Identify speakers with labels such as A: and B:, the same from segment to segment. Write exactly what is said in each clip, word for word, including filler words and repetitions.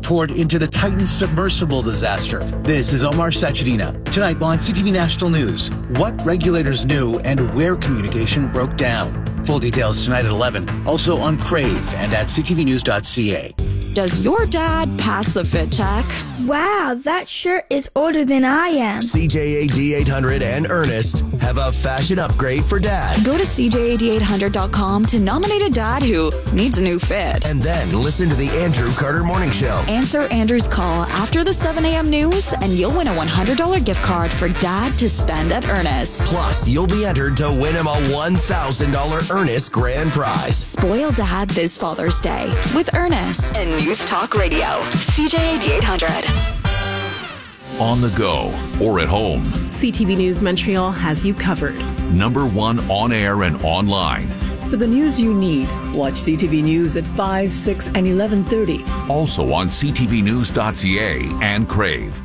A: poured into the Titan submersible disaster. This is Omar Sachedina. Tonight on C T V National News, what regulators knew and where communication broke down. Full details tonight at eleven. Also on Crave and at c t v news dot c a.
B: Does your dad pass the fit check?
C: Wow, that shirt is older than I am.
D: C J A D eight hundred and Ernest have a fashion upgrade for dad.
B: Go to c j a d eight hundred dot com to nominate a dad who needs a new fit.
D: And then listen to the Andrew Carter Morning Show.
B: Answer Andrew's call after the seven a.m. news and you'll win a one hundred dollars gift card for dad to spend at Ernest.
D: Plus, you'll be entered to win him a one thousand dollars Ernest grand prize.
B: Spoil dad this Father's Day with Ernest and News Talk Radio, C J A D eight hundred.
E: On the go or at home,
F: C T V News Montreal has you covered.
E: Number one on air and online.
G: For the news you need, watch C T V News at five, six, and eleven thirty.
E: Also on c t v news dot c a and Crave.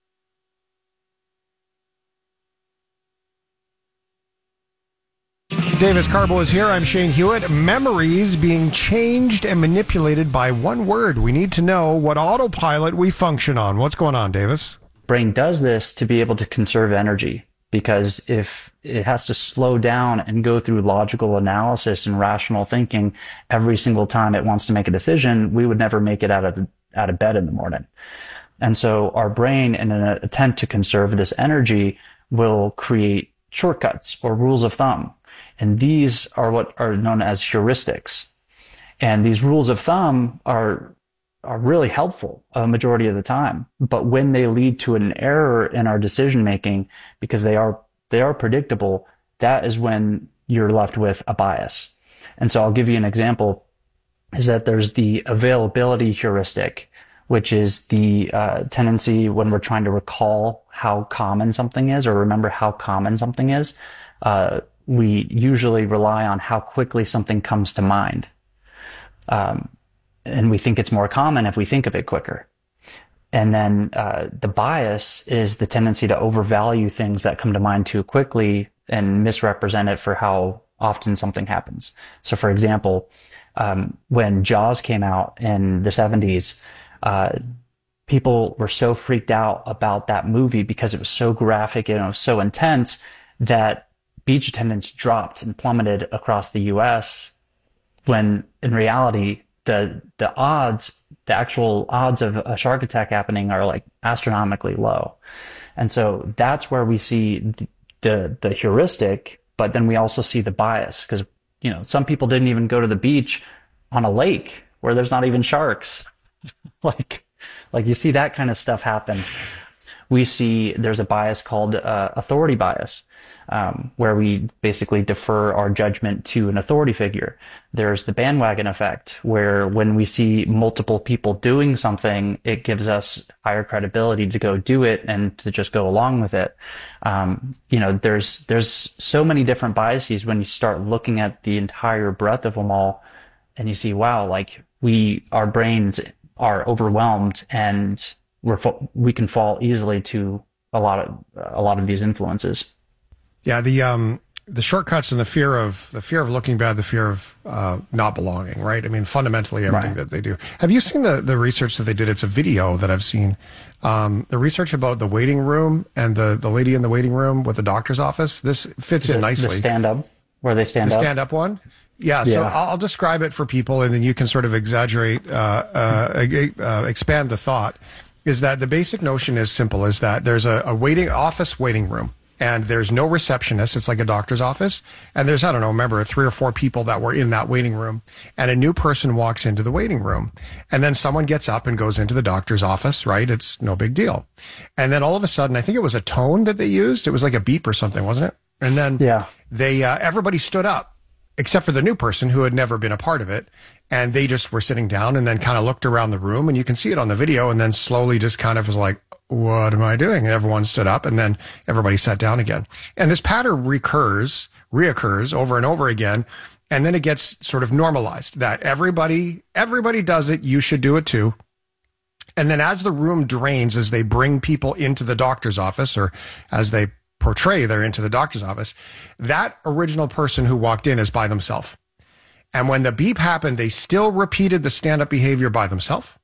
H: Davis Carbo is here. I'm Shane Hewitt. Memories being changed and manipulated by one word. We need to know what autopilot we function on. What's going on, Davis?
I: Brain does this to be able to conserve energy, because if it has to slow down and go through logical analysis and rational thinking every single time it wants to make a decision, we would never make it out of the, out of bed in the morning. And so our brain, in an attempt to conserve this energy, will create shortcuts or rules of thumb. And these are what are known as heuristics. And these rules of thumb are are really helpful a majority of the time. But when they lead to an error in our decision making, because they are they are predictable, that is when you're left with a bias. And so I'll give you an example, is that there's the availability heuristic, which is the uh, tendency when we're trying to recall how common something is or remember how common something is. Uh, we usually rely on how quickly something comes to mind. Um, and we think it's more common if we think of it quicker. And then uh, the bias is the tendency to overvalue things that come to mind too quickly and misrepresent it for how often something happens. So for example, um, when Jaws came out in the seventies, uh, people were so freaked out about that movie because it was so graphic and it was so intense that beach attendance dropped and plummeted across the U S when in reality, the the odds, the actual odds of a shark attack happening are like astronomically low. And so that's where we see the, the, the heuristic, but then we also see the bias because, you know, some people didn't even go to the beach on a lake where there's not even sharks. like, like you see that kind of stuff happen. We see there's a bias called uh, authority bias. Um, where we basically defer our judgment to an authority figure. There's the bandwagon effect, where when we see multiple people doing something, it gives us higher credibility to go do it and to just go along with it. Um, you know, there's there's so many different biases when you start looking at the entire breadth of them all, and you see, wow, like we, our brains are overwhelmed, and we're we can fall easily to a lot of a lot of these influences.
H: Yeah, the um the shortcuts and the fear of the fear of looking bad, the fear of uh, not belonging, right? I mean, fundamentally everything right. that they do. Have you seen the the research that they did? It's a video that I've seen. Um, the research about the waiting room and the the lady in the waiting room with the doctor's office. This fits
I: Is
H: in
I: it
H: nicely.
I: The stand up where they stand
H: the
I: up.
H: The stand up one. Yeah, so
I: yeah.
H: I'll, I'll describe it for people, and then you can sort of exaggerate, uh, uh, uh, expand the thought. Is that the basic notion is simple? Is that there's a, a waiting office waiting room. And there's no receptionist. It's like a doctor's office. And there's, I don't know, remember, three or four people that were in that waiting room. And a new person walks into the waiting room. And then someone gets up and goes into the doctor's office, right? It's no big deal. And then all of a sudden, I think it was a tone that they used. It was like a beep or something, wasn't it? And then yeah. they, uh, everybody stood up, except for the new person who had never been a part of it. And they just were sitting down and then kind of looked around the room. And you can see it on the video. And then slowly just kind of was like, what am I doing? And everyone stood up and then everybody sat down again. And this pattern recurs, reoccurs over and over again. And then it gets sort of normalized that everybody, everybody does it. You should do it too. And then as the room drains, as they bring people into the doctor's office, or as they portray they're into the doctor's office, that original person who walked in is by themselves. And when the beep happened, they still repeated the stand-up behavior by themselves.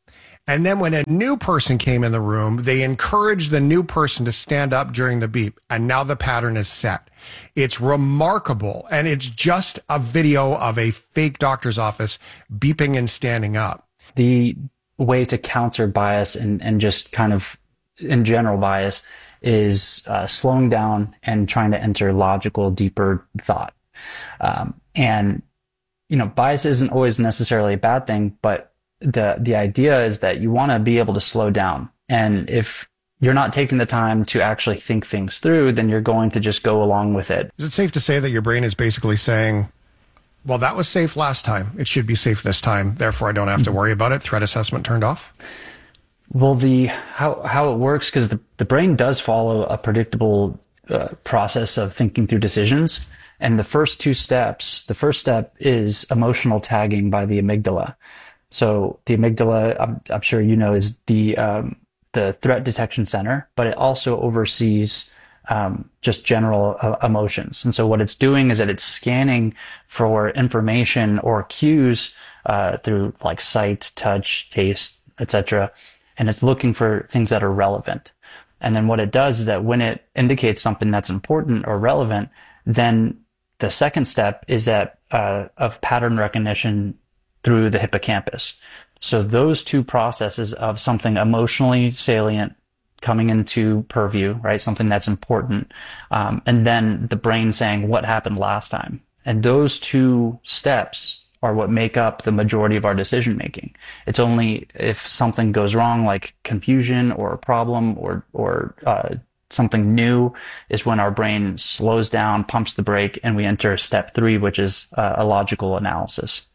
H: And then when a new person came in the room, they encouraged the new person to stand up during the beep. And now the pattern is set. It's remarkable. And it's just a video of a fake doctor's office beeping and standing up.
I: The way to counter bias and, and just kind of in general bias is uh, slowing down and trying to enter logical, deeper thought. Um, and, you know, bias isn't always necessarily a bad thing, but the the idea is that you want to be able to slow down. And if you're not taking the time to actually think things through, then you're going to just go along with it.
H: Is it safe to say that your brain is basically saying, well, that was safe last time, it should be safe this time, therefore I don't have to worry about it, threat assessment turned off?
I: Well, the how how it works, because the, the brain does follow a predictable uh, process of thinking through decisions. And the first two steps, the first step is emotional tagging by the amygdala. So the amygdala, I'm, I'm sure you know, is the um, the threat detection center, but it also oversees um, just general uh, emotions. And so what it's doing is that it's scanning for information or cues uh, through like sight, touch, taste, et cetera, and it's looking for things that are relevant. And then what it does is that when it indicates something that's important or relevant, then the second step is that uh, of pattern recognition through the hippocampus. So those two processes of something emotionally salient coming into purview, right? Something that's important. Um, and then the brain saying what happened last time. And those two steps are what make up the majority of our decision making. It's only if something goes wrong, like confusion or a problem or, or, uh, something new, is when our brain slows down, pumps the brake, and we enter step three, which is uh, a logical analysis.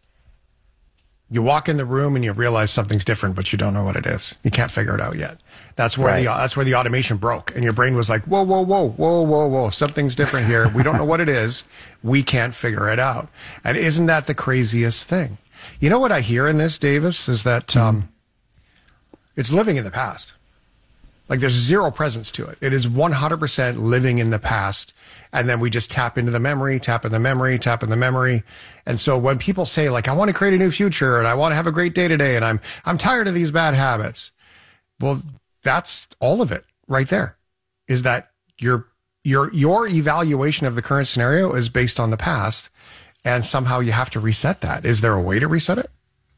H: You walk in the room and you realize something's different, but you don't know what it is. You can't figure it out yet. That's where
I: right.
H: the that's where the automation broke, and your brain was like, "Whoa, whoa, whoa, whoa, whoa, whoa! Something's different here. We don't know what it is. We can't figure it out." And isn't that the craziest thing? You know what I hear in this, Davis, is that um, it's living in the past. Like there's zero presence to it. It is one hundred percent living in the past. And then we just tap into the memory, tap in the memory, tap in the memory. And so when people say like, I want to create a new future and I want to have a great day today and I'm, I'm tired of these bad habits. Well, that's all of it right there, is that your, your, your evaluation of the current scenario is based on the past, and somehow you have to reset that. Is there a way to reset it?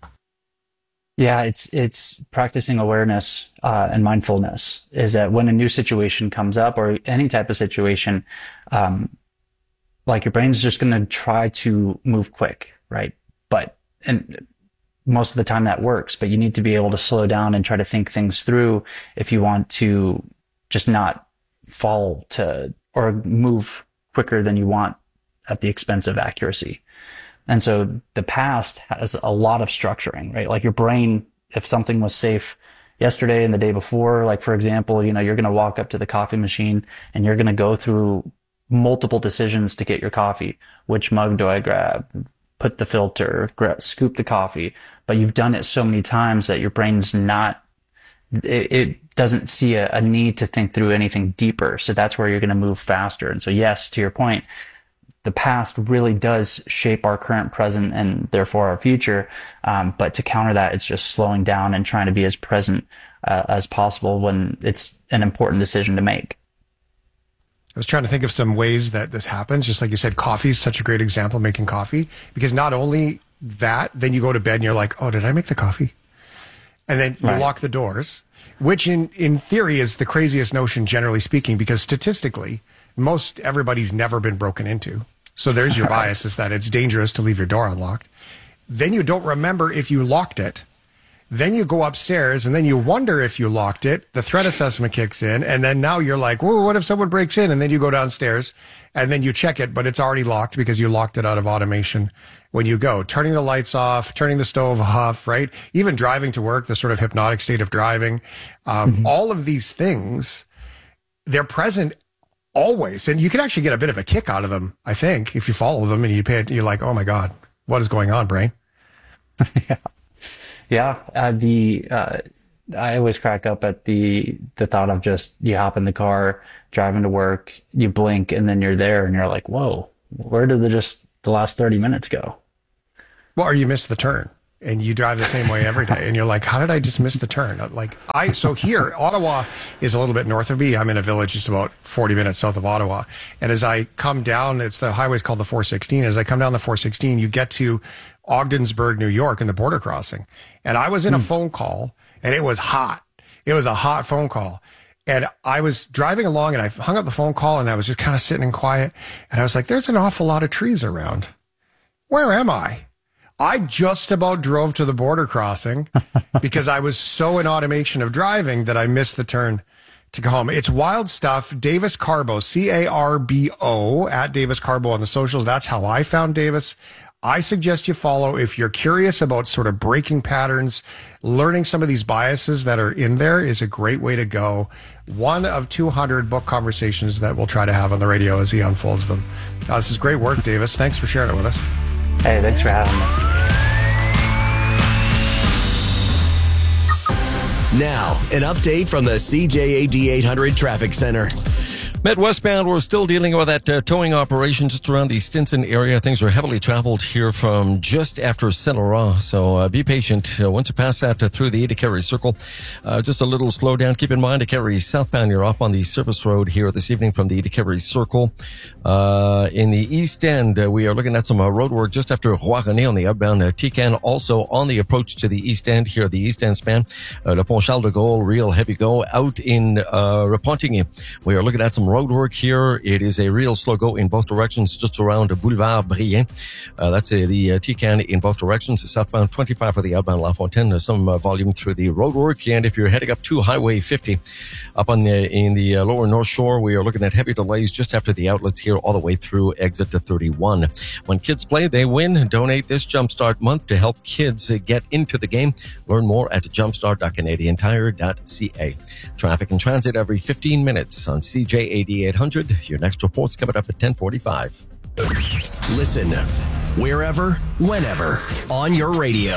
I: Yeah, it's it's practicing awareness uh, and mindfulness. Is that when a new situation comes up, or any type of situation, um, like your brain's just going to try to move quick, right? But and most of the time that works. But you need to be able to slow down and try to think things through if you want to just not fall to or move quicker than you want at the expense of accuracy. And so the past has a lot of structuring, right? Like your brain, if something was safe yesterday and the day before, like for example, you know, you're going to walk up to the coffee machine and you're going to go through multiple decisions to get your coffee. Which mug do I grab? Put the filter, grab, scoop the coffee. But you've done it so many times that your brain's not, it, it doesn't see a, a need to think through anything deeper. So that's where you're going to move faster. And so yes, to your point, the past really does shape our current, present, and therefore our future. Um, but to counter that, it's just slowing down and trying to be as present uh, as possible when it's an important decision to make.
H: I was trying to think of some ways that this happens. Just like you said, coffee is such a great example, making coffee, because not only that, then you go to bed and you're like, oh, did I make the coffee? And then you
I: right.
H: lock the doors, which in, in theory is the craziest notion, generally speaking, because statistically, most everybody's never been broken into. So there's your bias, is that it's dangerous to leave your door unlocked. Then you don't remember if you locked it. Then you go upstairs and then you wonder if you locked it. The threat assessment kicks in. And then now you're like, whoa, what if someone breaks in? And then you go downstairs and then you check it, but it's already locked because you locked it out of automation when you go. Turning the lights off, turning the stove off, right? Even driving to work, the sort of hypnotic state of driving. Um, mm-hmm. All of these things, they're present always. And you can actually get a bit of a kick out of them, I think, if you follow them and you pay it, you're like, oh my God, what is going on, brain?
I: yeah. Yeah. Uh, the, uh, I always crack up at the, the thought of just, you hop in the car, driving to work, you blink, and then you're there and you're like, whoa, where did the just the last thirty minutes go?
H: Well, or you miss the turn. and you drive the same way every day, and you're like, how did I just miss the turn? Like I, so here, Ottawa is a little bit north of me. I'm in a village just about forty minutes south of Ottawa. And as I come down, it's the highway's called the four sixteen. As I come down the four sixteen, you get to Ogdensburg, New York, and the border crossing. And I was in a mm. phone call, and it was hot. It was a hot phone call. And I was driving along, and I hung up the phone call, and I was just kind of sitting in quiet. And I was like, there's an awful lot of trees around. Where am I? I just about drove to the border crossing because I was so in automation of driving that I missed the turn to go home. It's wild stuff. Davis Carbo, C A R B O, at Davis Carbo on the socials. That's how I found Davis. I suggest you follow if you're curious about sort of breaking patterns. Learning some of these biases that are in there is a great way to go. One of two hundred book conversations that we'll try to have on the radio as he unfolds them. Uh, this is great work, Davis. Thanks for sharing it with us.
I: Hey, thanks for having me.
D: Now, an update from the C J A D eight hundred Traffic Center.
J: Met westbound, we're still dealing with that uh, towing operation just around the Stinson area. Things are heavily traveled here from just after Saint Laurent, so uh, be patient. Uh, once you pass that uh, through the Ida-Carey Circle, uh, just a little slowdown. Keep in mind, Ida-Carey southbound, you're off on the service road here this evening from the Ida-Carey Circle. Uh, in the east end, uh, we are looking at some uh, road work just after Roi-René on the outbound uh, Tican. Also on the approach to the east end here, the east end span, uh, Le Pont Charles de Gaulle, real heavy go. Out in uh, Repentigny, we are looking at some road work here. It is a real slow go in both directions, just around Boulevard Brien. Uh, that's uh, the uh, Tican in both directions. Southbound twenty-five for the outbound La Fontaine. Uh, some uh, volume through the road work. And if you're heading up to Highway fifty, up on the in the uh, lower North Shore, we are looking at heavy delays just after the outlets here, all the way through exit to thirty-one. When kids play, they win. Donate this Jumpstart month to help kids uh, get into the game. Learn more at jumpstart dot canadian tire dot c a. Traffic and transit every fifteen minutes on C J A D eight hundred. Your next report's coming up at ten forty-five.
D: Listen wherever, whenever, on your radio.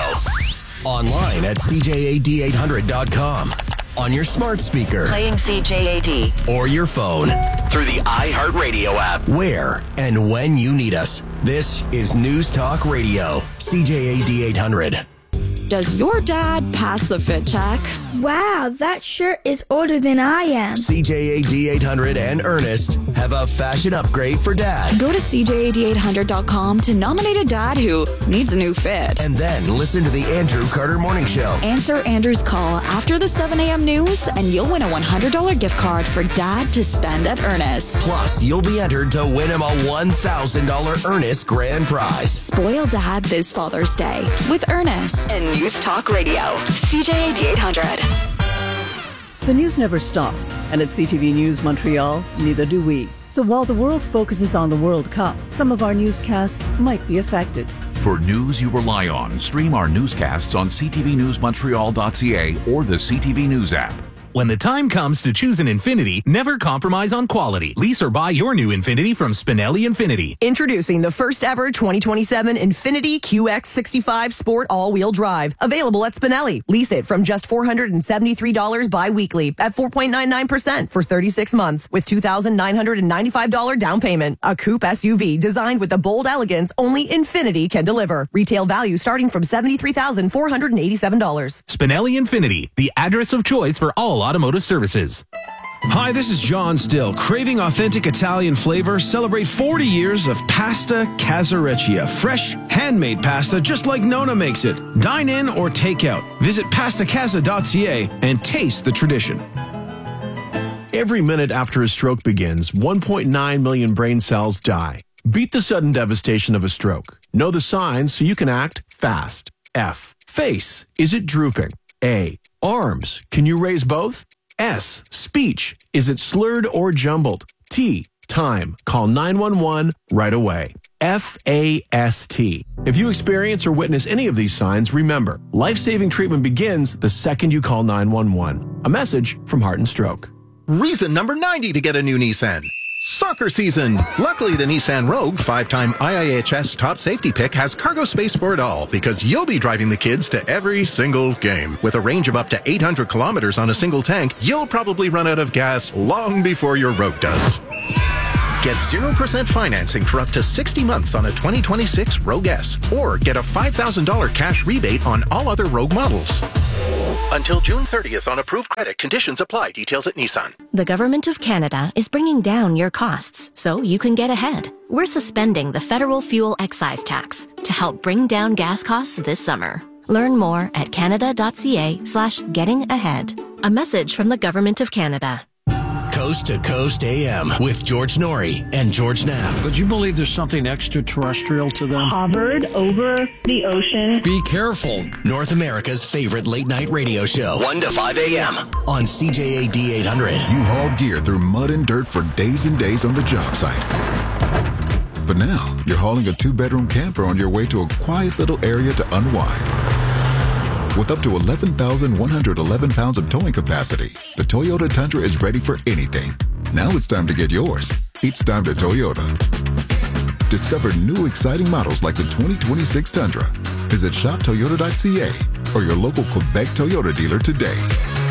D: Online at C J A D eight hundred dot com. On your smart speaker.
K: Playing C J A D.
D: Or your phone. Through the iHeartRadio app. Where and when you need us. This is News Talk Radio. C J A D eight hundred.
B: Does your dad pass the fit check?
C: Wow, that shirt is older than I am.
D: C J A D eight hundred and Ernest have a fashion upgrade for dad.
B: Go to C J A D eight hundred dot com to nominate a dad who needs a new fit.
D: And then listen to the Andrew Carter Morning Show.
B: Answer Andrew's call after the seven a.m. news, and you'll win a one hundred dollars gift card for dad to spend at Ernest.
D: Plus, you'll be entered to win him a one thousand dollars Ernest grand prize.
B: Spoil dad this Father's Day with Ernest.
K: And News Talk Radio, C J A D eight hundred.
G: The news never stops, and at C T V News Montreal, neither do we. So while the world focuses on the World Cup, some of our newscasts might be affected.
E: For news you rely on, stream our newscasts on c t v news montreal dot c a or the C T V News app.
L: When the time comes to choose an Infiniti, never compromise on quality. Lease or buy your new Infiniti from Spinelli Infiniti.
M: Introducing the first ever twenty twenty-seven Infiniti Q X sixty-five Sport all-wheel drive. Available at Spinelli. Lease it from just four hundred seventy-three dollars bi-weekly at four point nine nine percent for thirty-six months with two thousand nine hundred ninety-five dollars down payment. A coupe S U V designed with the bold elegance only Infiniti can deliver. Retail value starting from seventy-three thousand four hundred eighty-seven dollars.
L: Spinelli Infiniti, the address of choice for all automotive services.
N: Hi, this is John Still. Craving authentic Italian flavor? Celebrate forty years of Pasta Casareccia. Fresh, handmade pasta just like Nona makes it. Dine in or take out. Visit pasta casa dot c a and taste the tradition. Every minute after a stroke begins, one point nine million brain cells die. Beat the sudden devastation of a stroke. Know the signs so you can act fast. F. Face. Is it drooping? A. Arms. Can you raise both? S. Speech. Is it slurred or jumbled? T. Time. Call nine one one right away. F A S T. If you experience or witness any of these signs, remember, life-saving treatment begins the second you call nine one one. A message from Heart and Stroke.
O: Reason number ninety to get a new Nissan. Soccer season. Luckily, the Nissan Rogue, five-time I I H S top safety pick, has cargo space for it all because you'll be driving the kids to every single game. With a range of up to eight hundred kilometers on a single tank, you'll probably run out of gas long before your Rogue does. Get zero percent financing for up to sixty months on a twenty twenty-six Rogue S, or get a five thousand dollars cash rebate on all other Rogue models. Until June thirtieth on approved credit. Conditions apply. Details at Nissan.
P: The Government of Canada is bringing down your costs so you can get ahead. We're suspending the federal fuel excise tax to help bring down gas costs this summer. Learn more at canada.ca slash getting ahead. A message from the Government of Canada.
D: Coast to Coast A M with George Norrie and George Knapp.
Q: Would you believe there's something extraterrestrial to them?
R: Hovered over the ocean.
Q: Be careful.
D: North America's favorite late night radio show, one to five a.m. on C J A D eight hundred.
S: You hauled gear through mud and dirt for days and days on the job site. But now you're hauling a two-bedroom camper on your way to a quiet little area to unwind. With up to eleven thousand one hundred eleven pounds of towing capacity, the Toyota Tundra is ready for anything. Now it's time to get yours. It's time to Toyota. Discover new exciting models like the twenty twenty-six Tundra. Visit shop toyota dot c a or your local Quebec Toyota dealer today.